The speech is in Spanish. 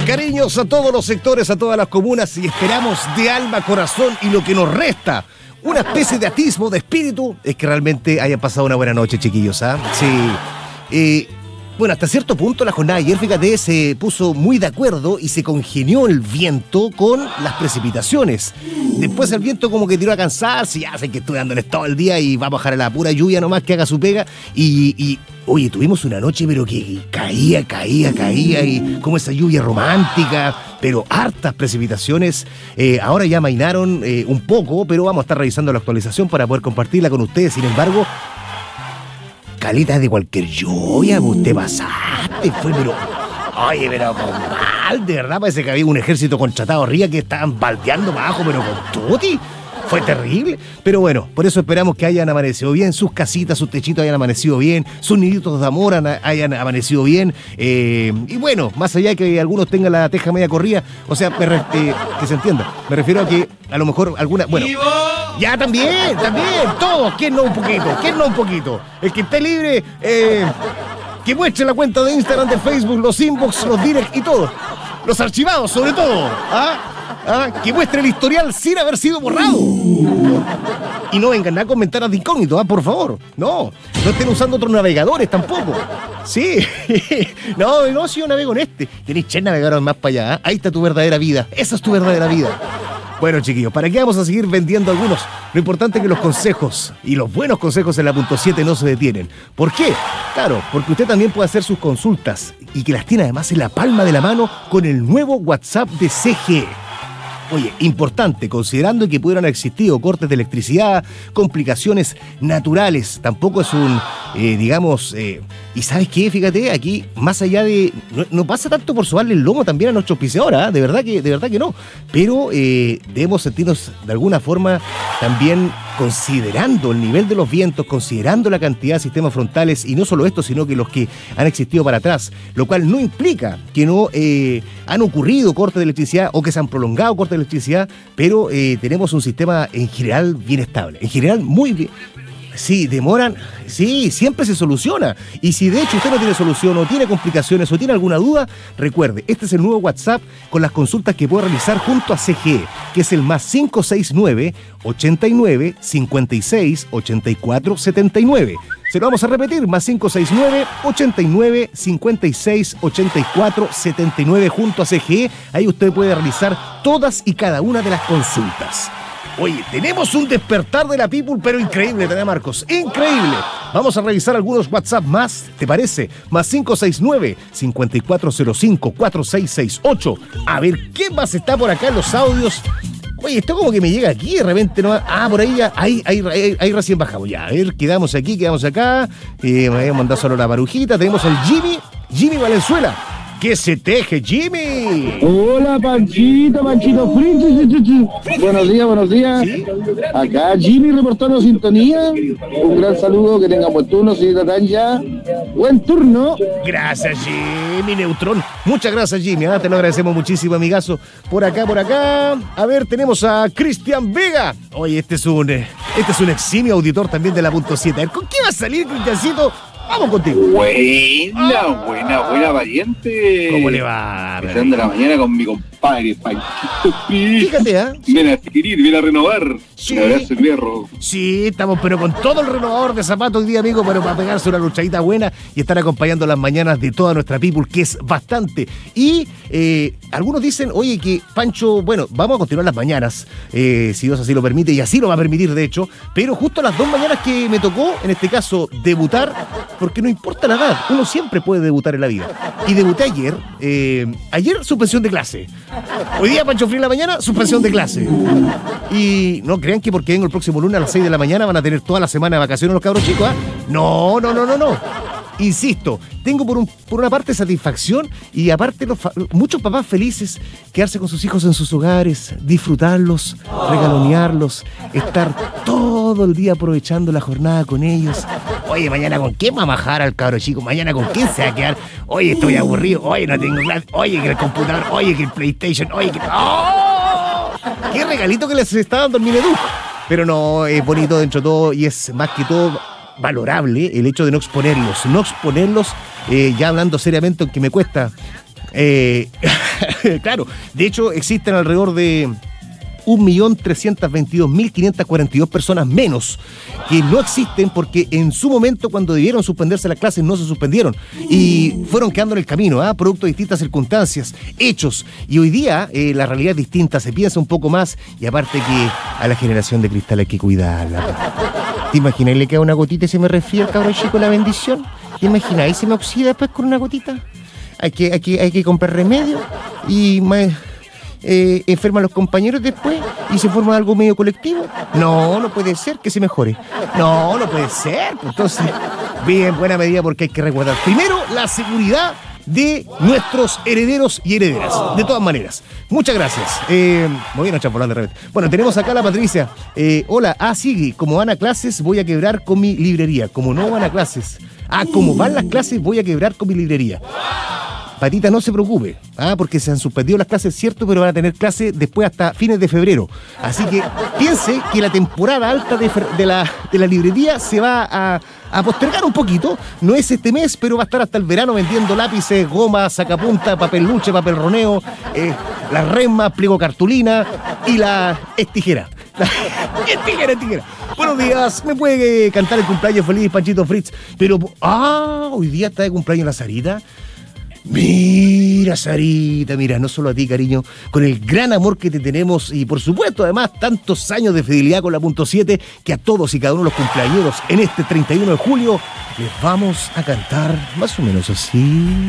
Cariños a todos los sectores, a todas las comunas y esperamos de alma, corazón y lo que nos resta, una especie de atismo de espíritu, es que realmente hayan pasado una buena noche, chiquillos, ¿ah? Sí. Bueno, hasta cierto punto la jornada de ayer, fíjate, se puso muy de acuerdo y se congenió el viento con las precipitaciones. Después el viento como que tiró a cansarse, ya sé que estoy dándoles todo el día y vamos a bajar a la pura lluvia nomás que haga su pega. Oye, tuvimos una noche pero que caía y como esa lluvia romántica, pero hartas precipitaciones. Ahora ya amainaron un poco, pero vamos a estar revisando la actualización para poder compartirla con ustedes. Sin embargo, calitas de cualquier lluvia, vos te pasaste, pero mal, de verdad, parece que había un ejército contratado arriba que estaban baldeando para abajo, pero con tutti. Fue terrible, pero bueno, por eso esperamos que hayan amanecido bien, sus casitas, sus techitos hayan amanecido bien, sus niditos de amor hayan amanecido bien, y bueno, más allá de que algunos tengan la teja media corrida, o sea, que se entienda, me refiero a que a lo mejor alguna, bueno, ya también, todos, ¿quién no un poquito? El que esté libre, que muestre la cuenta de Instagram, de Facebook, los inbox, los direct y todo, los archivados sobre todo, que muestre el historial sin haber sido borrado. Y no vengan a comentar de incógnito, por favor. No estén usando otros navegadores tampoco. Sí, no, si yo navego en este. Tenéis 3 navegadores más para allá. Ahí está tu verdadera vida. Esa es tu verdadera vida. Bueno, chiquillos, ¿para qué vamos a seguir vendiendo algunos? Lo importante es que los consejos y los buenos consejos en la punto 7 no se detienen. ¿Por qué? Claro, porque usted también puede hacer sus consultas y que las tiene además en la palma de la mano con el nuevo WhatsApp de CGE. Oye, importante, considerando que pudieran haber existido cortes de electricidad, complicaciones naturales, tampoco es y ¿sabes qué? Fíjate, aquí, más allá de, no pasa tanto por sobarle el lomo también a nuestros auspiciadores, de verdad que no, pero debemos sentirnos de alguna forma también considerando el nivel de los vientos, considerando la cantidad de sistemas frontales, y no solo esto, sino que los que han existido para atrás, lo cual no implica que no han ocurrido cortes de electricidad o que se han prolongado cortes de electricidad, pero tenemos un sistema en general bien estable, en general muy bien. Sí, demoran, sí, siempre se soluciona. Y si de hecho usted no tiene solución o tiene complicaciones o tiene alguna duda, recuerde, este es el nuevo WhatsApp con las consultas que puede realizar junto a CGE, que es el más 569-89-56-84-79. Se lo vamos a repetir, más 569-89-56-84-79 junto a CGE. Ahí usted puede realizar todas y cada una de las consultas. Oye, tenemos un despertar de la people, pero increíble, ¿verdad, Marcos? Increíble. Vamos a revisar algunos WhatsApp más, ¿te parece? Más 569-5405-4668. A ver, ¿qué más está por acá en los audios? Oye, esto como que me llega aquí, de repente no. Por ahí ya, ahí recién bajamos. Ya, a ver, quedamos aquí, quedamos acá. Me habían mandado solo la parujita. Tenemos al Jimmy Valenzuela. ¿Qué se teje, Jimmy? Hola, Panchito Fritz. Buenos días. ¿Sí? Acá Jimmy reportando sintonía. Un gran saludo, que tengan buen turno, señorita Tanya. Buen turno. Gracias, Jimmy Neutrón. Muchas gracias, Jimmy. Te lo agradecemos muchísimo, amigazo. Por acá. A ver, tenemos a Cristian Vega. Oye, este es un eximio auditor también de la punto 7. A ver, ¿con qué va a salir, Cristiancito? Vamos contigo. Buena variante. ¿Cómo le va? Empezando la mañana con mi compadre Panchito. Fíjate, Viene a adquirir, viene a renovar. Sí. Un abrazo, el hierro. Sí, estamos pero con todo el renovador de zapatos hoy día, amigo, pero para pegarse una luchadita buena y estar acompañando las mañanas de toda nuestra people, que es bastante. Y algunos dicen, oye, que Pancho, bueno, vamos a continuar las mañanas, si Dios así lo permite, y así lo va a permitir, de hecho, pero justo las 2 mañanas que me tocó, en este caso, debutar, porque no importa la edad, uno siempre puede debutar en la vida. Y debuté ayer suspensión de clase. Hoy día, Pancho Frío en la mañana, suspensión de clase. Y no crean que porque vengo el próximo lunes a las 6 de la mañana van a tener toda la semana de vacaciones los cabros chicos, ¿eh? No. Insisto, tengo por una parte satisfacción y aparte muchos papás felices, quedarse con sus hijos en sus hogares, disfrutarlos, regalonearlos, estar todo el día aprovechando la jornada con ellos. Oye, mañana con quién va a majar al cabro chico, mañana con quién se va a quedar. Oye, estoy aburrido, oye, no tengo clase, oye, que el computador, oye, que el PlayStation, oye, que... ¡Oh! ¡Qué regalito que les está dando el Mineduc! Pero no, es bonito dentro de todo y es más que todo valorable el hecho de no exponerlos, ya hablando seriamente, aunque me cuesta Claro, de hecho existen alrededor de 1.322.542 personas menos que no existen porque en su momento cuando debieron suspenderse las clases no se suspendieron y fueron quedando en el camino, producto de distintas circunstancias, hechos, y hoy día la realidad es distinta, se piensa un poco más y aparte que a la generación de cristal hay que cuidarla. ¿Te imaginas? Le queda una gotita y se me resfría el cabrón chico la bendición. ¿Te imaginas? ¿Y se me oxida después con una gotita? Hay que comprar remedio y enferman los compañeros después y se forma algo medio colectivo. No puede ser que se mejore. No puede ser. Entonces, bien, buena medida porque hay que resguardar primero la seguridad de nuestros herederos y herederas. De todas maneras. Muchas gracias. Muy bien, chapolán de repente. Bueno, tenemos acá a la Patricia. Hola, sigue. Como van a clases, voy a quebrar con mi librería. Como no van a clases. Como van las clases, voy a quebrar con mi librería. Patita, no se preocupe, porque se han suspendido las clases, cierto, pero van a tener clases después hasta fines de febrero. Así que piense que la temporada alta de la librería se va a postergar un poquito. No es este mes, pero va a estar hasta el verano vendiendo lápices, gomas, sacapunta, papel luche, papel roneo, la resma, pliego cartulina y la estijera. Estijera. Buenos días, ¿me puede cantar el cumpleaños feliz, Panchito Fritz? Pero, hoy día está de cumpleaños la Sarita. Mira, Sarita, mira, no solo a ti, cariño, con el gran amor que te tenemos y por supuesto, además, tantos años de fidelidad con la Punto 7, que a todos y cada uno de los cumpleañeros en este 31 de julio les vamos a cantar más o menos así.